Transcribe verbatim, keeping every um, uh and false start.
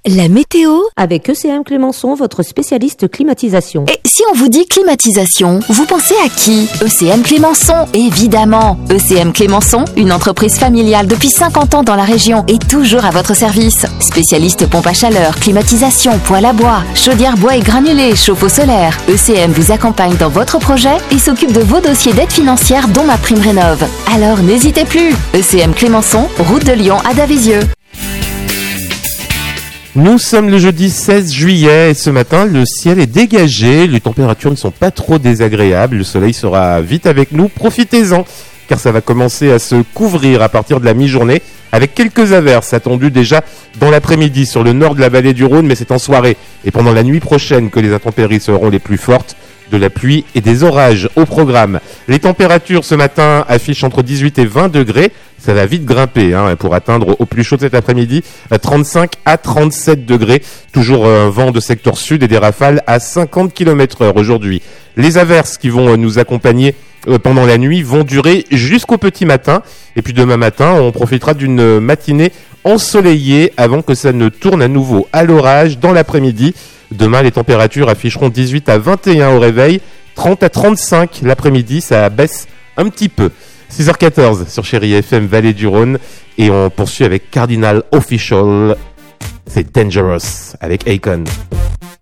La météo avec E C M Clémençon, votre spécialiste climatisation. Et si on vous dit climatisation, vous pensez à qui? E C M Clémençon, évidemment. E C M Clémençon, une entreprise familiale depuis cinquante ans dans la région et toujours à votre service. Spécialiste pompe à chaleur, climatisation, poêle à bois, chaudière bois et granulés, chauffe-eau solaire. E C M vous accompagne dans votre projet et s'occupe de vos dossiers d'aide financière dont ma prime rénov'. Alors n'hésitez plus. E C M Clémençon, route de Lyon à Davisieux. Nous sommes le jeudi seize juillet et ce matin, le ciel est dégagé, les températures ne sont pas trop désagréables, le soleil sera vite avec nous, profitez-en, car ça va commencer à se couvrir à partir de la mi-journée, avec quelques averses attendues déjà dans l'après-midi sur le nord de la vallée du Rhône, mais c'est en soirée et pendant la nuit prochaine que les intempéries seront les plus fortes. De la pluie et des orages au programme. Les températures ce matin affichent entre dix-huit et vingt degrés. Ça va vite grimper hein, pour atteindre au plus chaud cet après-midi trente-cinq à trente-sept degrés. Toujours un vent de secteur sud et des rafales à cinquante kilomètres heure aujourd'hui. Les averses qui vont nous accompagner pendant la nuit vont durer jusqu'au petit matin. Et puis demain matin, on profitera d'une matinée ensoleillée avant que ça ne tourne à nouveau à l'orage dans l'après-midi. Demain, les températures afficheront dix-huit à vingt et un au réveil, trente à trente-cinq l'après-midi, ça baisse un petit peu. six heures quatorze sur Chérie F M Vallée du Rhône et on poursuit avec Cardinal Official, c'est Dangerous avec Akon.